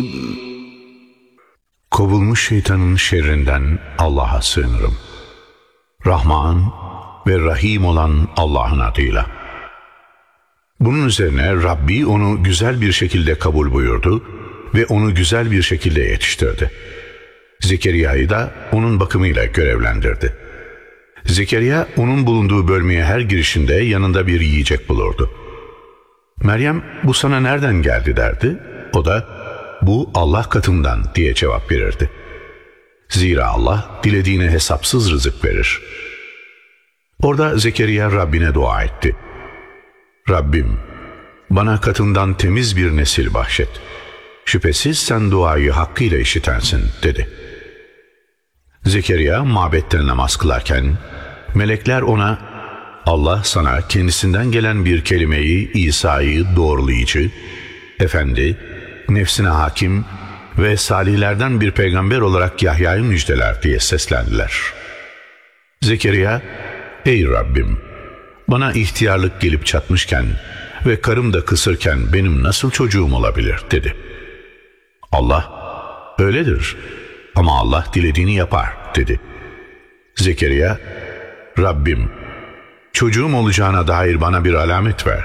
Kovulmuş şeytanın şerrinden Allah'a sığınırım. Rahman ve Rahim olan Allah'ın adıyla. Bunun üzerine Rabbi onu güzel bir şekilde kabul buyurdu ve onu güzel bir şekilde yetiştirdi. Zekeriya'yı da onun bakımıyla görevlendirdi. Zekeriya onun bulunduğu bölmeye her girişinde yanında bir yiyecek bulurdu. Meryem bu sana nereden geldi derdi. O da bu Allah katından diye cevap verirdi. Zira Allah dilediğine hesapsız rızık verir. Orada Zekeriya Rabbine dua etti. Rabbim, bana katından temiz bir nesil bahşet. Şüphesiz sen duayı hakkıyla işitensin dedi. Zekeriya mabette namaz kılarken melekler ona Allah sana kendisinden gelen bir kelimeyi İsa'yı doğrulayıcı, efendi, nefsine hakim ve salihlerden bir peygamber olarak Yahya'yı müjdeler diye seslendiler. Zekeriya, ey Rabbim, bana ihtiyarlık gelip çatmışken ve karım da kısırken benim nasıl çocuğum olabilir dedi. Allah, öyledir ama Allah dilediğini yapar dedi. Zekeriya, Rabbim, çocuğum olacağına dair bana bir alamet ver